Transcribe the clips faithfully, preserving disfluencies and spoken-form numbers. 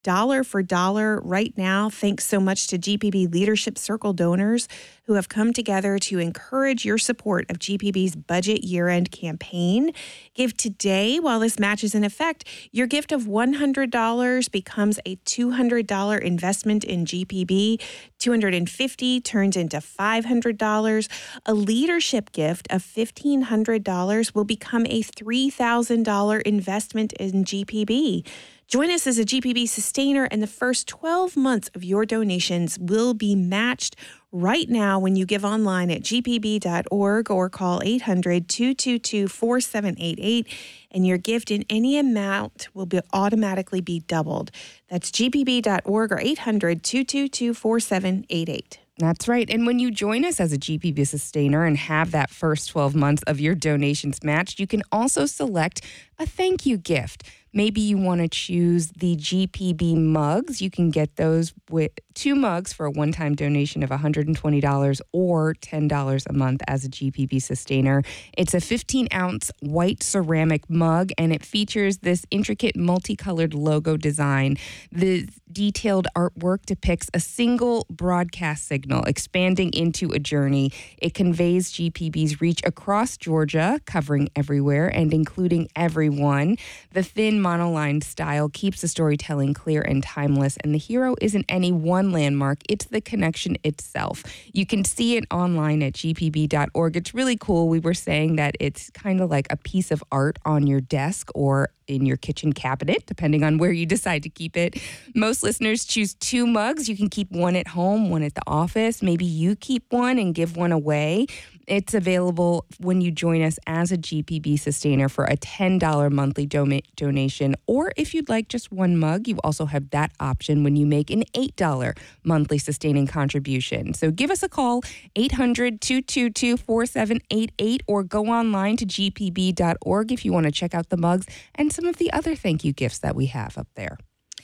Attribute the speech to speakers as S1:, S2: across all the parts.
S1: dollar for dollar right now. Thanks so much to G P B Leadership Circle donors who have come together to encourage your support of G P B's budget year-end campaign. Give today while this match is in effect. Your gift of one hundred dollars becomes a two hundred dollars investment in G P B. two hundred fifty dollars turns into five hundred dollars. A leadership gift of fifteen hundred dollars will become a three thousand dollars investment in G P B. Join us as a G P B sustainer, and the first twelve months of your donations will be matched right now when you give online at g p b dot org or call eight hundred, two two two, four seven eight eight, and your gift in any amount will be automatically be doubled. That's g p b dot org or eight hundred, two two two, four seven eight eight.
S2: That's right. And when you join us as a G P B sustainer and have that first twelve months of your donations matched, you can also select a thank you gift. Maybe you want to choose the G P B mugs. You can get those with two mugs for a one-time donation of one hundred twenty dollars or ten dollars a month as a G P B sustainer. It's a fifteen-ounce white ceramic mug, and it features this intricate multicolored logo design. The detailed artwork depicts a single broadcast signal expanding into a journey. It conveys G P B's reach across Georgia, covering everywhere and including everyone. The thin monoline style keeps the storytelling clear and timeless, and the hero isn't any one landmark, it's the connection itself. You can see it online at g p b dot org. It's really cool. We were saying that it's kind of like a piece of art on your desk or in your kitchen cabinet, depending on where you decide to keep it. Most listeners choose two mugs. You can keep one at home, one at the office. Maybe you keep one and give one away. It's available when you join us as a G P B sustainer for a ten dollars monthly do- donation. Or if you'd like just one mug, you also have that option when you make an eight dollars monthly sustaining contribution. So give us a call, eight hundred, two two two, four seven eight eight, or go online to g p b dot org if you want to check out the mugs and some of the other thank you gifts that we have up there.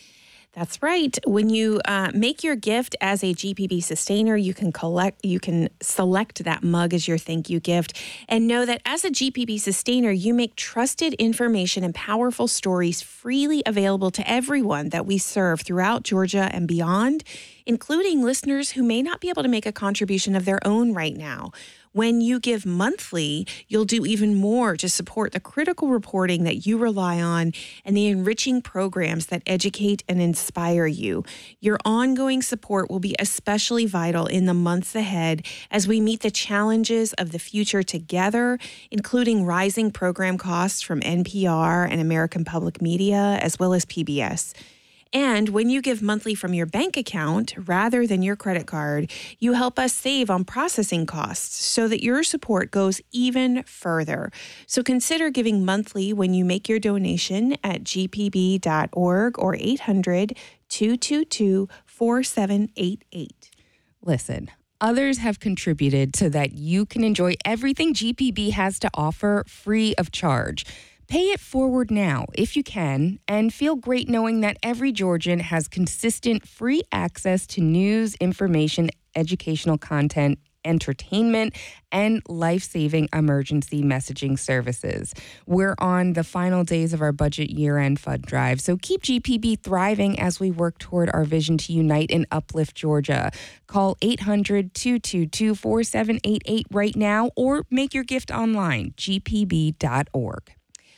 S1: That's right. When you uh, make your gift as a G P B sustainer, you can collect, you can select that mug as your thank you gift, and know that as a G P B sustainer, you make trusted information and powerful stories freely available to everyone that we serve throughout Georgia and beyond, including listeners who may not be able to make a contribution of their own right now. When you give monthly, you'll do even more to support the critical reporting that you rely on and the enriching programs that educate and inspire you. Your ongoing support will be especially vital in the months ahead as we meet the challenges of the future together, including rising program costs from N P R and American Public Media, as well as P B S. And when you give monthly from your bank account rather than your credit card, you help us save on processing costs so that your support goes even further. So consider giving monthly when you make your donation at g p b dot org or eight hundred, two two two, four seven eight eight.
S2: Listen, others have contributed so that you can enjoy everything G P B has to offer free of charge. Pay it forward now, if you can, and feel great knowing that every Georgian has consistent free access to news, information, educational content, entertainment, and life-saving emergency messaging services. We're on the final days of our budget year-end fund drive, so keep G P B thriving as we work toward our vision to unite and uplift Georgia. Call eight hundred, two two two, four seven eight eight right now or make your gift online, g p b dot org.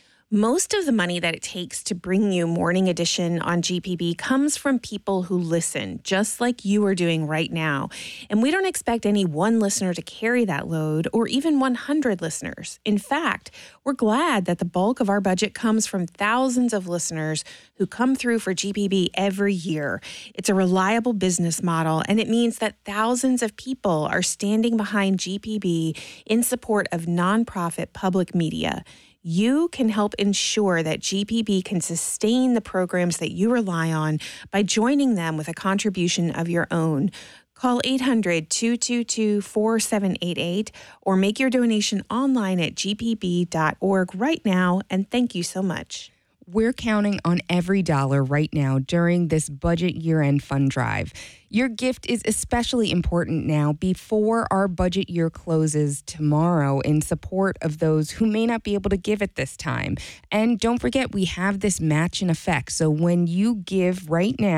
S1: Most of the money that it takes to bring you Morning Edition on G P B comes from people who listen, just like you are doing right now. And we don't expect any one listener to carry that load or even one hundred listeners. In fact, we're glad that the bulk of our budget comes from thousands of listeners who come through for G P B every year. It's a reliable business model, and it means that thousands of people are standing behind G P B in support of nonprofit public media. You can help ensure that G P B can sustain the programs that you rely on by joining them with a contribution of your own. Call eight hundred, two two two, four seven eight eight or make your donation online at g p b dot org right now, and thank you so much.
S2: We're counting on every dollar right now during this budget year-end fund drive. Your gift is especially important now before our budget year closes tomorrow in support of those who may not be able to give at this time. And don't forget, we have this match in effect. So when you give right now,